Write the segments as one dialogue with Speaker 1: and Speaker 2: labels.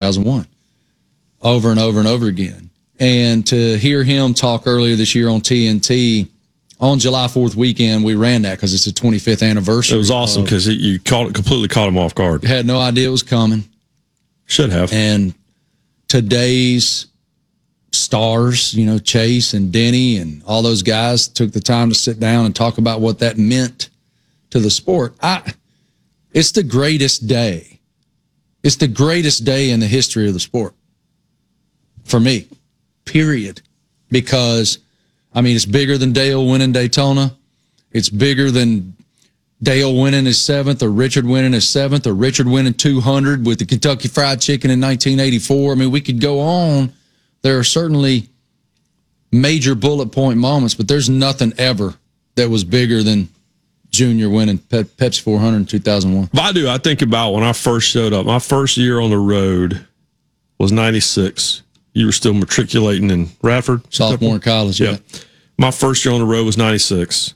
Speaker 1: 2001, over and over and over again. And to hear him talk earlier this year on TNT on July 4th weekend, we ran that because it's the 25th anniversary.
Speaker 2: It was awesome because you completely caught him off guard.
Speaker 1: Had no idea it was coming.
Speaker 2: Should have.
Speaker 1: And today's stars, Chase and Denny and all those guys took the time to sit down and talk about what that meant to the sport. It's the greatest day. It's the greatest day in the history of the sport for me, period. Because, it's bigger than Dale winning Daytona. It's bigger than Dale winning his 7th, or Richard winning his 7th, or Richard winning 200 with the Kentucky Fried Chicken in 1984. We could go on. There are certainly major bullet point moments, but there's nothing ever that was bigger than Junior winning Pepsi 400 in 2001.
Speaker 2: I think about when I first showed up. My first year on the road was 96. You were still matriculating in Radford?
Speaker 1: Sophomore in college, yeah.
Speaker 2: My first year on the road was 96.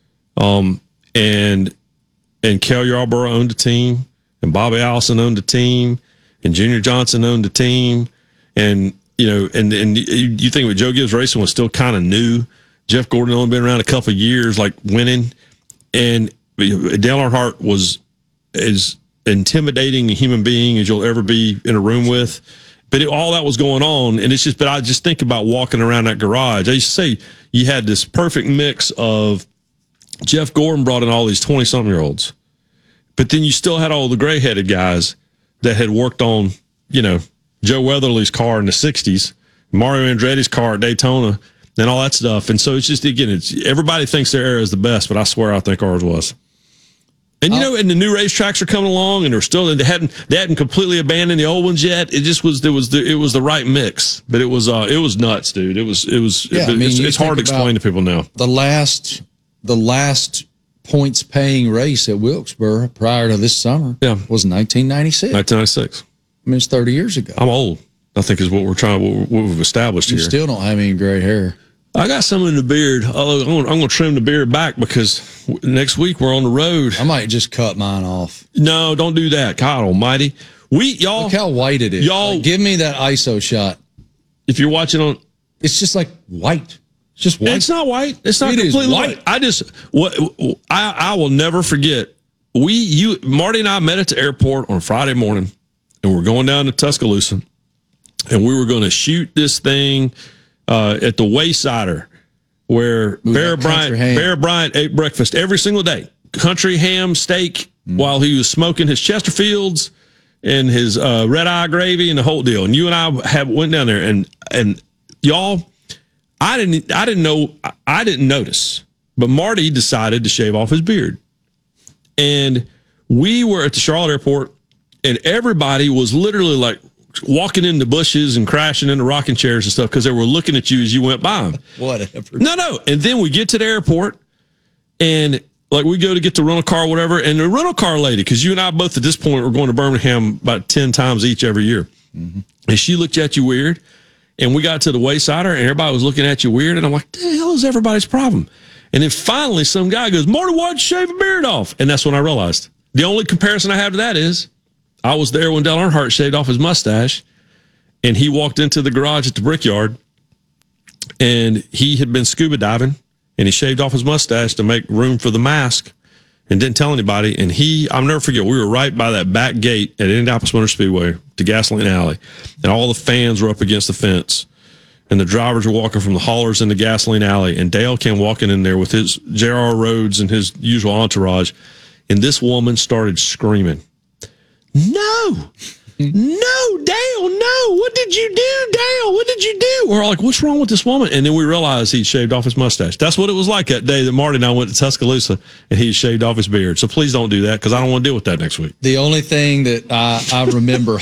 Speaker 2: And Kel Yarborough owned the team, and Bobby Allison owned the team, and Junior Johnson owned the team, and you think with Joe Gibbs Racing was still kind of new. Jeff Gordon only been around a couple of years, winning, and Dale Earnhardt was as intimidating a human being as you'll ever be in a room with. But all that was going on, and but I just think about walking around that garage. I used to say you had this perfect mix of Jeff Gordon brought in all these 20-something-year-olds, but then you still had all the gray-headed guys that had worked on, Joe Weatherly's car in the 60s, Mario Andretti's car at Daytona, and all that stuff. And so it's just, again, everybody thinks their era is the best, but I swear I think ours was. And and the new racetracks are coming along, and they hadn't completely abandoned the old ones yet. It just was it was the right mix, but it was nuts, dude. It's hard to explain to people now.
Speaker 1: The last points paying race at Wilkesboro prior to this summer was 1996.
Speaker 2: 1996.
Speaker 1: It's 30 years ago.
Speaker 2: I'm old, I think, is what we've established here.
Speaker 1: You still don't have any gray hair.
Speaker 2: I got some in the beard. I'm going to trim the beard back because next week we're on the road.
Speaker 1: I might just cut mine off.
Speaker 2: No, don't do that. God almighty. Y'all.
Speaker 1: Look how white it is.
Speaker 2: Y'all.
Speaker 1: Give me that ISO shot.
Speaker 2: If you're watching on.
Speaker 1: It's just like white. It's just white.
Speaker 2: It's not white. It's not completely white. I will never forget. Marty and I met at the airport on Friday morning, and we're going down to Tuscaloosa, and we were going to shoot this thing at the Waysider, where Bear Bryant ate breakfast every single day. Country ham steak while he was smoking his Chesterfields and his red eye gravy and the whole deal. And you and I went down there, and y'all, I didn't notice, but Marty decided to shave off his beard. And we were at the Charlotte airport, and everybody was literally walking in the bushes and crashing into rocking chairs and stuff because they were looking at you as you went by them.
Speaker 1: Whatever.
Speaker 2: No. And then we get to the airport, and we go to get the rental car or whatever, and the rental car lady, because you and I both at this point were going to Birmingham about 10 times each every year. Mm-hmm. And she looked at you weird, and we got to the Waysider, and everybody was looking at you weird, and I'm like, the hell is everybody's problem? And then finally some guy goes, Marty, why'd you shave a beard off? And that's when I realized. The only comparison I have to that is I was there when Dale Earnhardt shaved off his mustache, and he walked into the garage at the Brickyard, and he had been scuba diving, and he shaved off his mustache to make room for the mask and didn't tell anybody. And I'll never forget, we were right by that back gate at Indianapolis Motor Speedway, the Gasoline Alley, and all the fans were up against the fence, and the drivers were walking from the haulers in the Gasoline Alley, and Dale came walking in there with his J.R. Rhodes and his usual entourage, and this woman started screaming, No, Dale, no. What did you do, Dale? What did you do? We're all like, what's wrong with this woman? And then we realized he'd shaved off his mustache. That's what it was like that day that Marty and I went to Tuscaloosa, and he shaved off his beard. So please don't do that, because I don't want to deal with that next week.
Speaker 1: The only thing that I remember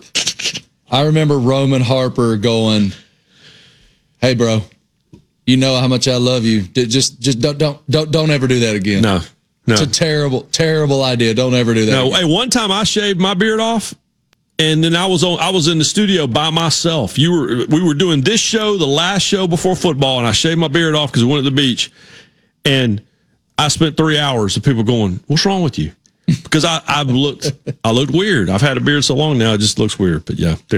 Speaker 1: I remember Roman Harper going, hey, bro, you know how much I love you. Just don't ever do that again.
Speaker 2: No.
Speaker 1: It's a terrible, terrible idea. Don't ever do that.
Speaker 2: No, hey, one time I shaved my beard off, and then I was in the studio by myself. We were doing this show, the last show before football, and I shaved my beard off because we went to the beach, and I spent 3 hours of people going, what's wrong with you? Because I looked weird. I've had a beard so long now, it just looks weird. But yeah.